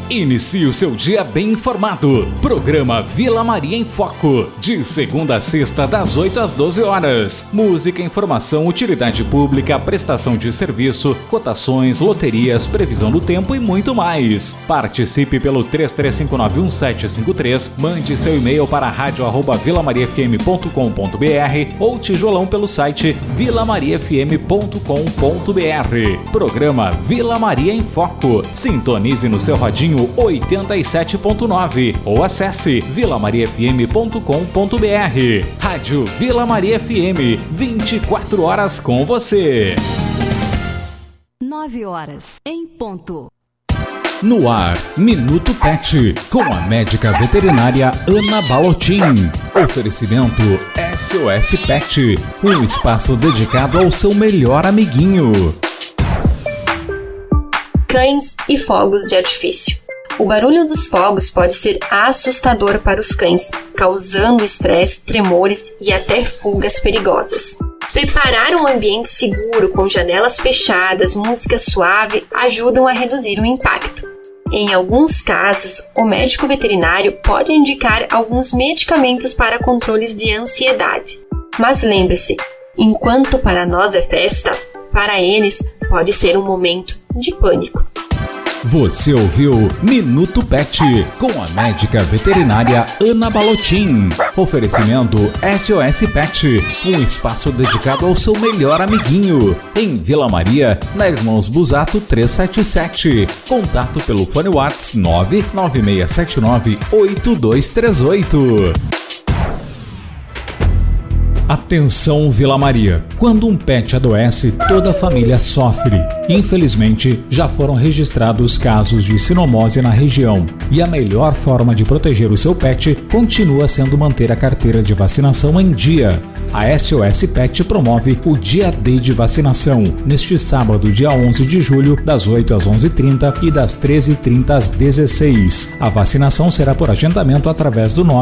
Inicie o seu dia bem informado. Programa Vila Maria em Foco. De segunda a sexta, das 8 às 12 horas. Música, informação, utilidade pública, prestação de serviço, cotações, loterias, previsão do tempo e muito mais. Participe pelo 33591753. Mande seu e-mail para radio@vilamariafm.com.br ou tijolão pelo site vilamariafm.com.br. Programa Vila Maria em Foco. Sintonize no seu radinho 87.9 ou acesse vilamariafm.com.br. Rádio Vila Maria FM, 24 horas com você. 9 horas em ponto. No ar, Minuto Pet, com a médica veterinária Ana Balotin. Oferecimento SOS Pet, um espaço dedicado ao seu melhor amiguinho. Cães e fogos de artifício. O barulho dos fogos pode ser assustador para os cães, causando estresse, tremores e até fugas perigosas. Preparar um ambiente seguro com janelas fechadas, música suave, ajudam a reduzir o impacto. Em alguns casos, o médico veterinário pode indicar alguns medicamentos para controles de ansiedade. Mas lembre-se, enquanto para nós é festa, para eles pode ser um momento de pânico. Você ouviu Minuto Pet, com a médica veterinária Ana Balotin. Oferecimento SOS Pet, um espaço dedicado ao seu melhor amiguinho. Em Vila Maria, na Irmãos Busato 377. Contato pelo fone WhatsApp 996798238. Atenção Vila Maria, quando um pet adoece, toda a família sofre. Infelizmente, já foram registrados casos de sinomose na região. E a melhor forma de proteger o seu pet continua sendo manter a carteira de vacinação em dia. A SOS Pet promove o Dia D de vacinação, neste sábado, dia 11 de julho, das 8 às 11h30 e das 13h30 às 16h. A vacinação será por agendamento através do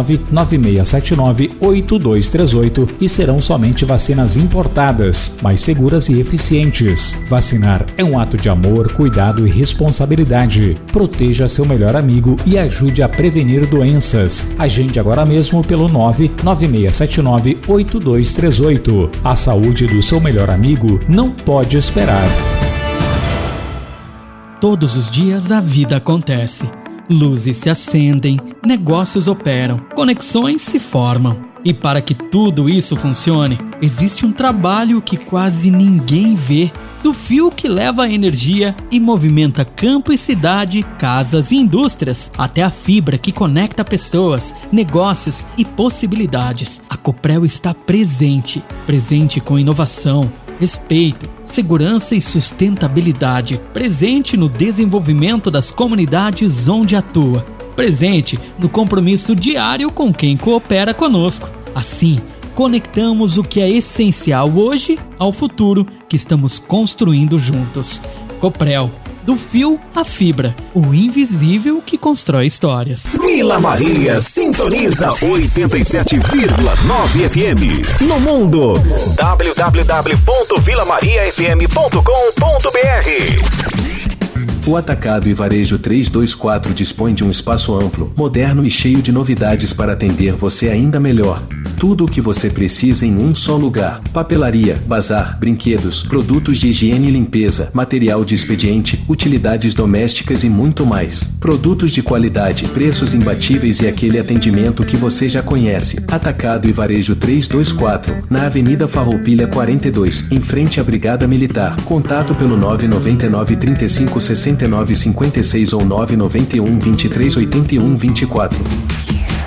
996798238 e serão somente vacinas importadas, mais seguras e eficientes. Vacinar é um ato de amor, cuidado e responsabilidade. Proteja seu melhor amigo e ajude a prevenir doenças. Agende agora mesmo pelo 996798238. A saúde do seu melhor amigo não pode esperar. Todos os dias a vida acontece. Luzes se acendem, negócios operam, conexões se formam. E para que tudo isso funcione, existe um trabalho que quase ninguém vê. Do fio que leva a energia e movimenta campo e cidade, casas e indústrias, até a fibra que conecta pessoas, negócios e possibilidades. A Coprel está presente com inovação, respeito, segurança e sustentabilidade, presente no desenvolvimento das comunidades onde atua, presente no compromisso diário com quem coopera conosco. Assim, conectamos o que é essencial hoje ao futuro que estamos construindo juntos. Coprel, do fio à fibra, o invisível que constrói histórias. Vila Maria sintoniza 87,9 FM. No mundo, www.vilamariafm.com.br. O Atacado e Varejo 324 dispõe de um espaço amplo, moderno e cheio de novidades para atender você ainda melhor. Tudo o que você precisa em um só lugar: papelaria, bazar, brinquedos, produtos de higiene e limpeza, material de expediente, utilidades domésticas e muito mais. Produtos de qualidade, preços imbatíveis e aquele atendimento que você já conhece. Atacado e Varejo 324, na Avenida Farroupilha 42, em frente à Brigada Militar. Contato pelo 999 35 69 56 ou 991 23 81 24.